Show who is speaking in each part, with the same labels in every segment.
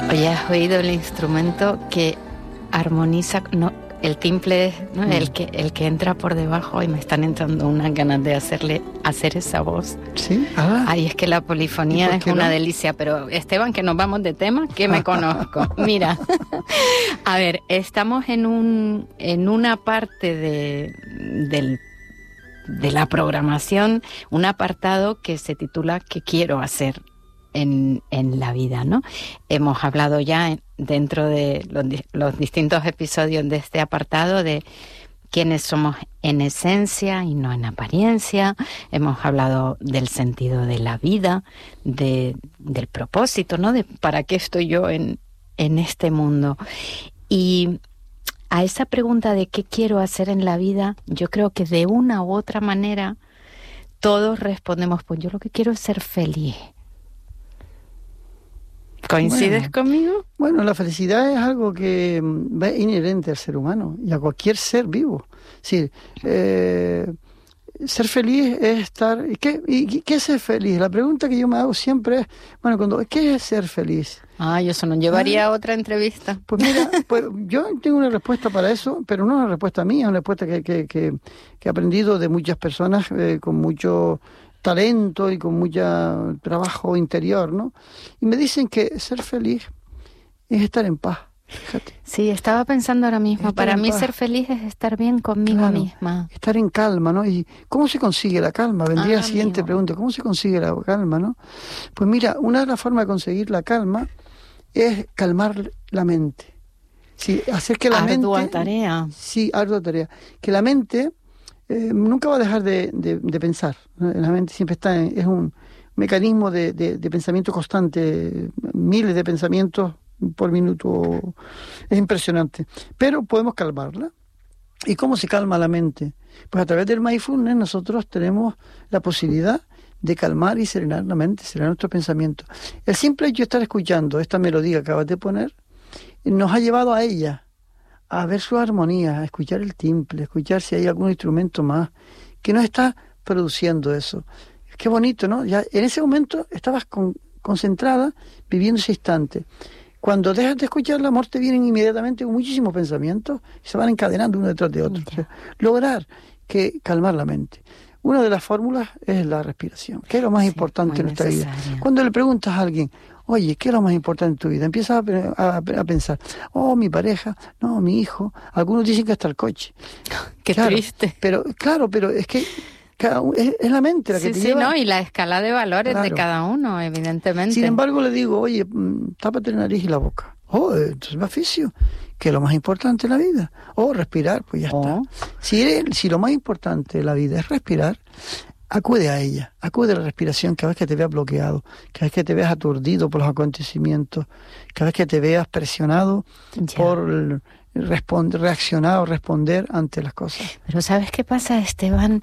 Speaker 1: Oye, ¿has oído el instrumento que armoniza? No, el timple, ¿no? El que entra por debajo, y me están entrando unas ganas de hacer esa voz.
Speaker 2: ¿Sí?
Speaker 1: Ay, es que la polifonía es una delicia, pero Esteban, que nos vamos de tema, que me conozco. Mira, a ver, estamos en una parte de la programación, un apartado que se titula ¿Qué quiero hacer en la vida?, ¿no? Hemos hablado ya dentro de los distintos episodios de este apartado de quiénes somos en esencia y no en apariencia. Hemos hablado del sentido de la vida, del propósito, ¿no? De para qué estoy yo en este mundo. Y a esa pregunta de qué quiero hacer en la vida, yo creo que de una u otra manera todos respondemos, pues yo lo que quiero es ser feliz. ¿Coincides conmigo?
Speaker 2: Bueno, la felicidad es algo que es inherente al ser humano y a cualquier ser vivo. Sí, ser feliz es estar... ¿Qué es ser feliz? La pregunta que yo me hago siempre es, ¿qué es ser feliz?
Speaker 1: Eso nos llevaría a otra entrevista.
Speaker 2: Pues mira, yo tengo una respuesta para eso, pero no una respuesta mía, es una respuesta que he aprendido de muchas personas con mucho talento y con mucho trabajo interior, ¿no? Y me dicen que ser feliz es estar en paz. Fíjate.
Speaker 1: Sí, estaba pensando ahora mismo, para mí ser feliz es estar bien conmigo misma.
Speaker 2: Estar en calma, ¿no? ¿Y cómo se consigue la calma? Vendría la siguiente pregunta, ¿cómo se consigue la calma, no? Pues mira, una de las formas de conseguir la calma es calmar la mente. Sí, hacer que la mente...
Speaker 1: Ardua tarea.
Speaker 2: Sí, ardua tarea. Que la mente nunca va a dejar de pensar. La mente siempre es un mecanismo de pensamiento constante, miles de pensamientos por minuto. Es impresionante. Pero podemos calmarla. ¿Y cómo se calma la mente? Pues a través del mindfulness nosotros tenemos la posibilidad de calmar y serenar la mente, serenar nuestros pensamientos. El simple hecho de estar escuchando esta melodía que acabas de poner nos ha llevado a ella, a ver sus armonías, a escuchar el timple, a escuchar si hay algún instrumento más que nos está produciendo eso. Qué bonito, ¿no? Ya en ese momento estabas concentrada, viviendo ese instante. Cuando dejas de escuchar la muerte, vienen inmediatamente muchísimos pensamientos y se van encadenando uno detrás de otro. O sea, lograr calmar la mente. Una de las fórmulas es la respiración, que es lo más importante en nuestra vida. Cuando le preguntas a alguien, oye, ¿qué es lo más importante en tu vida? Empiezas a pensar, mi pareja, no, mi hijo. Algunos dicen que hasta el coche.
Speaker 1: Qué triste.
Speaker 2: Pero es que es la mente la que te lleva.
Speaker 1: Sí, ¿no? Y la escala de valores de cada uno, evidentemente.
Speaker 2: Sin embargo, le digo, oye, tápate la nariz y la boca. Esto es un oficio, que es lo más importante en la vida. Respirar, pues ya está. Si lo más importante de la vida es respirar, acude a ella, acude a la respiración cada vez que te veas bloqueado, cada vez que te veas aturdido por los acontecimientos, cada vez que te veas presionado por responder ante las cosas.
Speaker 1: Pero ¿sabes qué pasa, Esteban?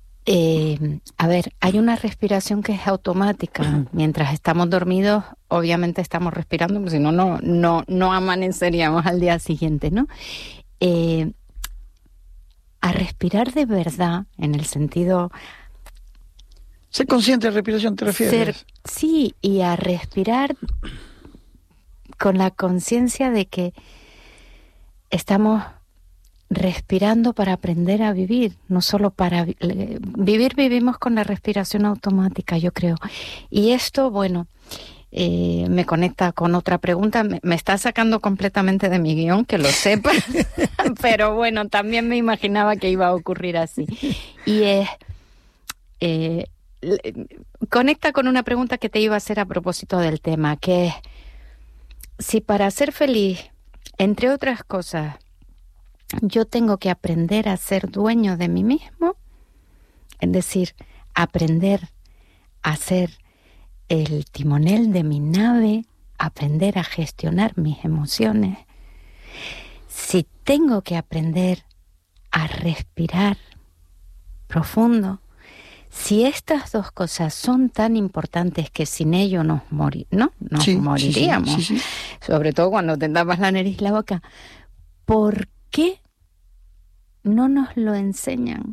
Speaker 1: Hay una respiración que es automática. Mientras estamos dormidos, obviamente estamos respirando, porque si no, no amaneceríamos al día siguiente, ¿no? A respirar de verdad, en el sentido...
Speaker 2: Ser consciente de la respiración, ¿te refieres?
Speaker 1: Sí, y a respirar con la conciencia de que estamos respirando para aprender a vivir, no solo para vivir. Vivimos con la respiración automática, yo creo. Y esto, me conecta con otra pregunta. Me está sacando completamente de mi guión, que lo sepa, pero bueno, también me imaginaba que iba a ocurrir así. Y conecta con una pregunta que te iba a hacer a propósito del tema, que es, si para ser feliz, entre otras cosas, yo tengo que aprender a ser dueño de mí mismo, es decir, aprender a ser el timonel de mi nave, aprender a gestionar mis emociones. Si tengo que aprender a respirar profundo, si estas dos cosas son tan importantes que sin ello nos moriríamos,
Speaker 2: sí.
Speaker 1: Sobre todo cuando te tapas la nariz y la boca, ¿por qué no nos lo enseñan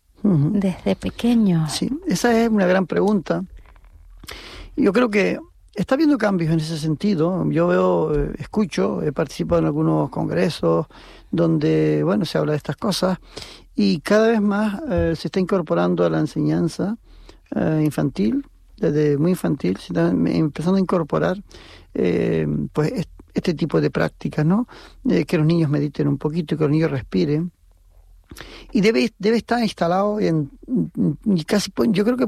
Speaker 1: desde pequeños?
Speaker 2: Sí, esa es una gran pregunta. Yo creo que está habiendo cambios en ese sentido. Yo veo, escucho, he participado en algunos congresos donde, bueno, se habla de estas cosas y cada vez más se está incorporando a la enseñanza infantil, desde muy infantil, se está empezando a incorporar pues este tipo de prácticas, ¿no? Que los niños mediten un poquito, que los niños respiren. Y debe estar instalado en casi, yo creo que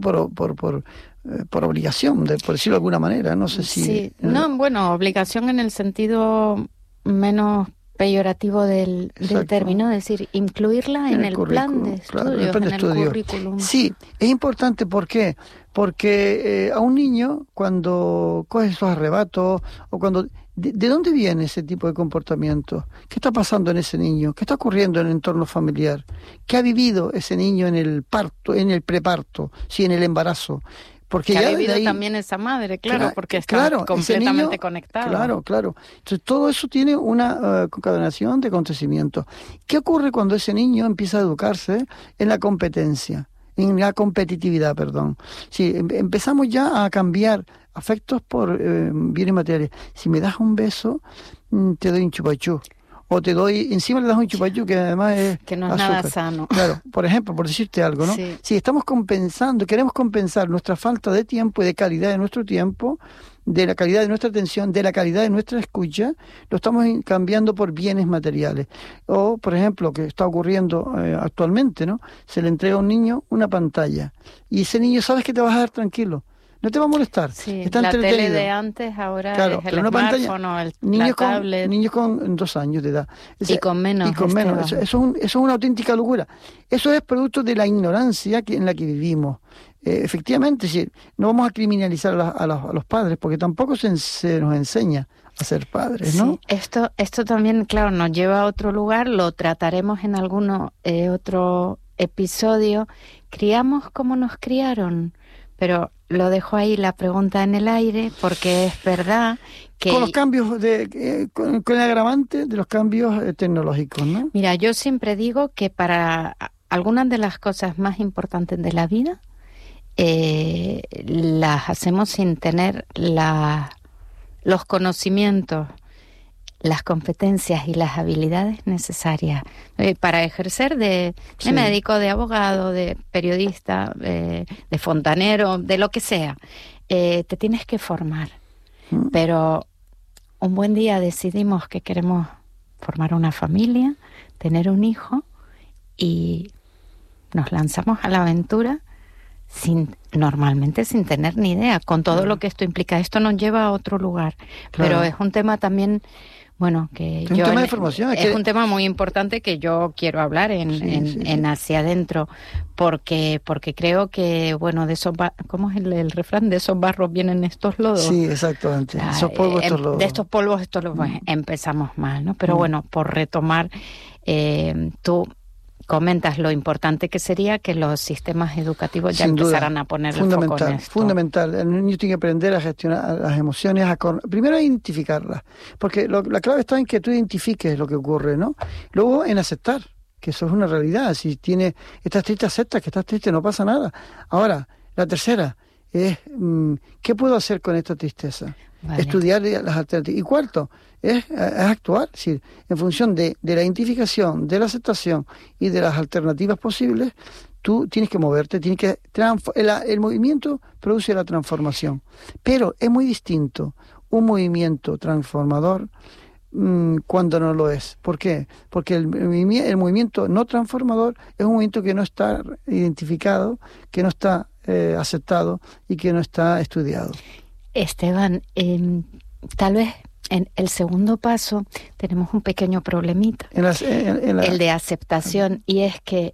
Speaker 2: por obligación, por decirlo de alguna manera, no sé si...
Speaker 1: Sí, no, bueno, obligación en el sentido menos peyorativo del término, es decir, incluirla en el plan de estudios,
Speaker 2: claro, en el
Speaker 1: currículum.
Speaker 2: Sí, es importante, ¿por qué? Porque a un niño, cuando coge esos arrebatos, o cuando... ¿De dónde viene ese tipo de comportamiento? ¿Qué está pasando en ese niño? ¿Qué está ocurriendo en el entorno familiar? ¿Qué ha vivido ese niño en el parto, en el preparto, sí, en el embarazo? Porque
Speaker 1: que
Speaker 2: ya
Speaker 1: ha vivido
Speaker 2: ahí,
Speaker 1: también esa madre, claro, porque está completamente conectada.
Speaker 2: Claro. Entonces todo eso tiene una concatenación de acontecimientos. ¿Qué ocurre cuando ese niño empieza a educarse en la competencia? En la competitividad, perdón. Si empezamos ya a cambiar afectos por bienes materiales. Si me das un beso, te doy un chupachú. O te doy, encima le das un chupachú que además es
Speaker 1: que no es
Speaker 2: azúcar.
Speaker 1: Nada sano.
Speaker 2: Claro, por ejemplo, por decirte algo, ¿no?
Speaker 1: Sí.
Speaker 2: Si estamos queremos compensar nuestra falta de tiempo y de calidad de nuestro tiempo, de la calidad de nuestra atención, de la calidad de nuestra escucha, lo estamos cambiando por bienes materiales. O, por ejemplo, lo que está ocurriendo actualmente, ¿no? Se le entrega a un niño una pantalla y ese niño sabes que te vas a dar tranquilo. No te va a molestar.
Speaker 1: Sí,
Speaker 2: está
Speaker 1: la
Speaker 2: entretenido.
Speaker 1: Tele de antes ahora
Speaker 2: claro,
Speaker 1: es el smartphone o la tablet.
Speaker 2: Niños con 2 años de edad.
Speaker 1: Y con menos.
Speaker 2: Eso es una auténtica locura. Eso es producto de la ignorancia en la que vivimos. Efectivamente, sí, no vamos a criminalizar a los padres porque tampoco se nos enseña a ser padres, ¿no?
Speaker 1: Sí, esto también, claro, nos lleva a otro lugar, lo trataremos en alguno otro episodio. Criamos como nos criaron, pero lo dejo ahí la pregunta en el aire porque es verdad que...
Speaker 2: Con los cambios, con el agravante de los cambios tecnológicos, ¿no? Mira,
Speaker 1: yo siempre digo que para algunas de las cosas más importantes de la vida las hacemos sin tener los conocimientos, las competencias y las habilidades necesarias para ejercer de médico, de abogado, de periodista, de fontanero, de lo que sea. Te tienes que formar. Pero un buen día decidimos que queremos formar una familia, tener un y nos lanzamos a la aventura normalmente sin tener ni idea, con todo lo que esto implica. Esto nos lleva a otro lugar, pero es un tema también, bueno, que
Speaker 2: es un tema de formación,
Speaker 1: es un tema muy importante que yo quiero hablar en Hacia Adentro, porque creo que, bueno, de esos ¿cómo es el refrán? De esos barros vienen estos lodos.
Speaker 2: Sí, exactamente. Esos polvos, estos lodos.
Speaker 1: De estos polvos, estos lodos. Pues, empezamos mal, ¿no? Pero bueno, por retomar, tú comentas lo importante que sería que los sistemas educativos ya empezaran a poner el foco en esto.
Speaker 2: Fundamental. El niño tiene que aprender a gestionar las emociones, primero a identificarlas, porque la clave está en que tú identifiques lo que ocurre, ¿no? Luego en aceptar que eso es una realidad. Si estás triste, acepta que estás triste, no pasa nada. Ahora, la tercera es ¿qué puedo hacer con esta tristeza? Vale. Estudiar las alternativas. Y cuarto, es actuar, es decir, en función de la identificación, de la aceptación y de las alternativas posibles, tú tienes que moverte, el movimiento produce la transformación. Pero es muy distinto un movimiento transformador cuando no lo es. ¿Por qué? Porque el movimiento no transformador es un movimiento que no está identificado, que no está aceptado y que no está estudiado.
Speaker 1: Esteban, tal vez en el segundo paso tenemos un pequeño problemita, el de aceptación, y es que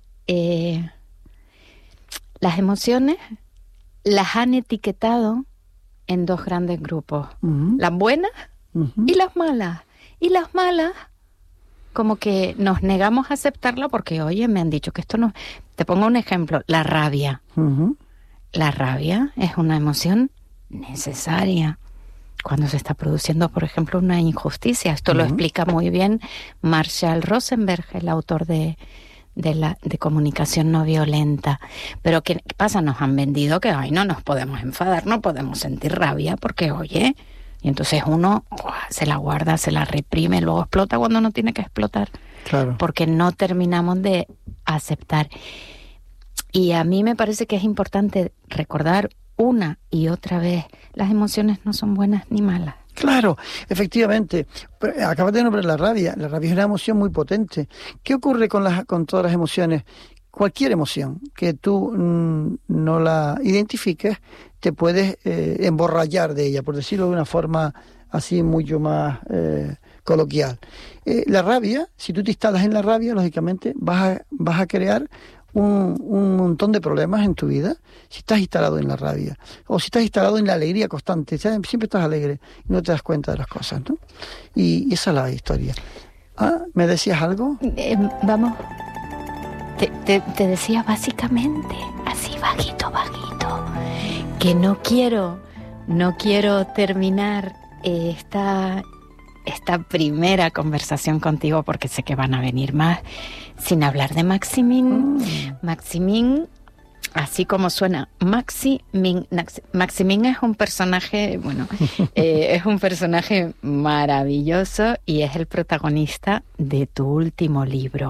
Speaker 1: las emociones las han etiquetado en 2 grandes grupos, las buenas y las malas. Y las malas, como que nos negamos a aceptarla porque, oye, me han dicho que esto no... Te pongo un ejemplo, la rabia. La rabia es una emoción necesaria cuando se está produciendo, por ejemplo, una injusticia. Esto lo explica muy bien Marshall Rosenberg, el autor de de comunicación no violenta. Pero ¿qué pasa? Nos han vendido que no nos podemos enfadar, no podemos sentir rabia, porque oye, y entonces uno se la guarda, se la reprime, luego explota cuando no tiene que explotar.
Speaker 2: Claro.
Speaker 1: Porque no terminamos de aceptar. Y a mí me parece que es importante recordar una y otra vez, las emociones no son buenas ni malas.
Speaker 2: Claro, efectivamente. Acabas de nombrar la rabia. La rabia es una emoción muy potente. ¿Qué ocurre con todas las emociones? Cualquier emoción que tú no la identifiques, te puedes emborrallar de ella, por decirlo de una forma así mucho más coloquial. La rabia, si tú te instalas en la rabia, lógicamente vas a crear un montón de problemas en tu vida si estás instalado en la rabia o si estás instalado en la alegría constante. Siempre estás alegre y no te das cuenta de las cosas, ¿no? Y esa es la historia. ¿Me decías algo?
Speaker 1: Vamos, te decía básicamente, así bajito, que no quiero terminar esta primera conversación contigo, porque sé que van a venir más, sin hablar de Maximin. Maximin, así como suena, Maximin es un personaje, es un personaje maravilloso y es el protagonista de tu último libro.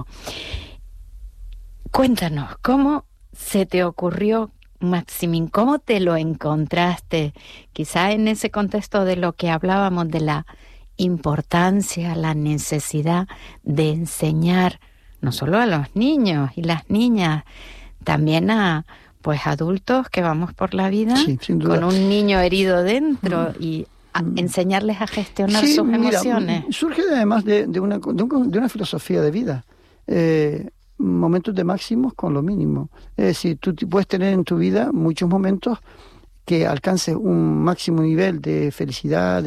Speaker 1: Cuéntanos, ¿cómo se te ocurrió Maximin? ¿Cómo te lo encontraste? Quizá en ese contexto de lo que hablábamos de la importancia, la necesidad de enseñar no solo a los niños y las niñas, también a adultos que vamos por la vida con un niño herido dentro y enseñarles a gestionar sus emociones.
Speaker 2: Surge además de una filosofía de vida. Momentos de máximos con lo mínimo. Es decir, tú puedes tener en tu vida muchos momentos que alcances un máximo nivel de felicidad,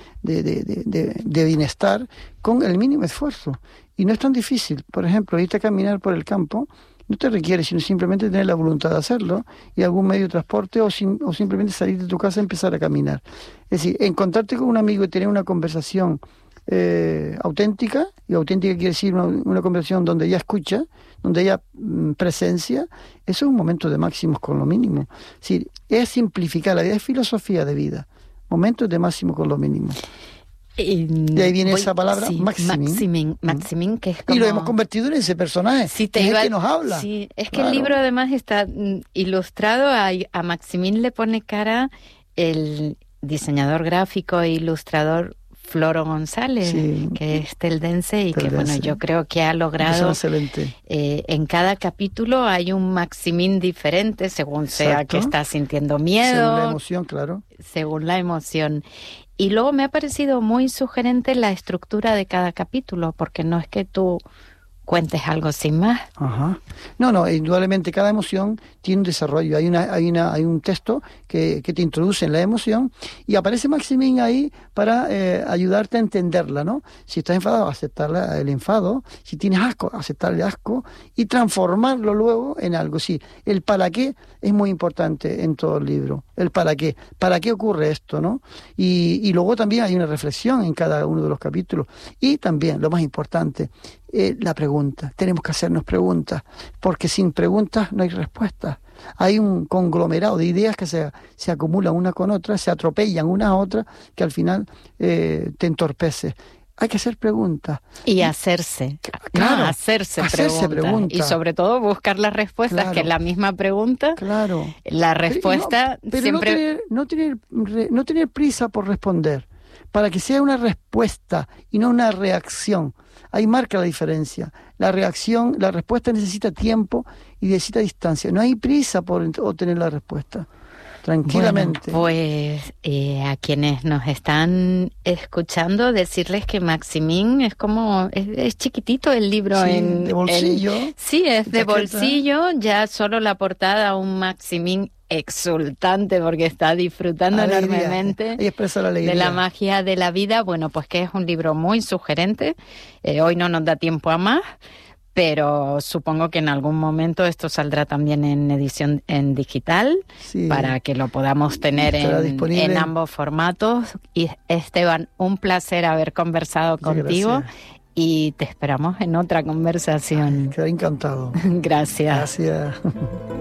Speaker 2: de bienestar, con el mínimo esfuerzo. Y no es tan difícil. Por ejemplo, irte a caminar por el campo no te requiere, sino simplemente tener la voluntad de hacerlo y algún medio de transporte o simplemente salir de tu casa y empezar a caminar. Es decir, encontrarte con un amigo y tener una conversación auténtica, y auténtica quiere decir una conversación donde ella escucha, donde ella presencia. Eso es un momento de máximos con lo mínimo. Es decir, es simplificar la vida, es filosofía de vida, momentos de máximo con lo mínimo. De ahí viene esa palabra, Maximin, que es como... Y lo hemos convertido en ese personaje, que nos habla.
Speaker 1: Sí, es que el libro además está ilustrado, a Maximin le pone cara el diseñador gráfico e ilustrador Floro González, que es teldense y que yo creo que ha logrado en cada capítulo hay un Maximin diferente según sea que está sintiendo miedo,
Speaker 2: según la emoción, claro,
Speaker 1: según la emoción. Y luego me ha parecido muy sugerente la estructura de cada capítulo, porque no es que tú cuentes algo sin más.
Speaker 2: Ajá. No, indudablemente cada emoción tiene un desarrollo. Hay un texto que te introduce en la emoción y aparece Maximin ahí para ayudarte a entenderla, ¿no? Si estás enfadado, aceptar el enfado. Si tienes asco, aceptar el asco y transformarlo luego en algo. Sí, el para qué es muy importante en todo el libro. El para qué. ¿Para qué ocurre esto, no? Y luego también hay una reflexión en cada uno de los capítulos. Y también, lo más importante, la pregunta. Tenemos que hacernos preguntas, porque sin preguntas no hay respuestas. Hay un conglomerado de ideas que se acumulan una con otra, se atropellan una a otra, que al final te entorpece. Hay que hacer preguntas.
Speaker 1: Y hacerse.
Speaker 2: Claro,
Speaker 1: hacerse preguntas. Y sobre todo buscar las respuestas, claro, que la misma pregunta,
Speaker 2: claro,
Speaker 1: la respuesta
Speaker 2: pero
Speaker 1: siempre...
Speaker 2: no tener prisa por responder, para que sea una respuesta y no una reacción. Ahí marca la diferencia. La respuesta necesita tiempo y necesita distancia. No hay prisa por obtener la respuesta. Tranquilamente.
Speaker 1: Bueno, pues a quienes nos están escuchando, decirles que Maximin es como... Es chiquitito el libro.
Speaker 2: Sí, de bolsillo.
Speaker 1: Sí, es de bolsillo. Ya solo la portada, un Maximin exultante porque está disfrutando enormemente de la magia de la vida. Bueno, pues que es un libro muy sugerente. Hoy no nos da tiempo a más, pero supongo que en algún momento esto saldrá también en edición en digital, para que lo podamos tener en ambos formatos. Y Esteban, un placer haber conversado contigo.
Speaker 2: Gracias.
Speaker 1: y te esperamos en otra conversación.
Speaker 2: Quedé encantado.
Speaker 1: Gracias.
Speaker 2: Gracias.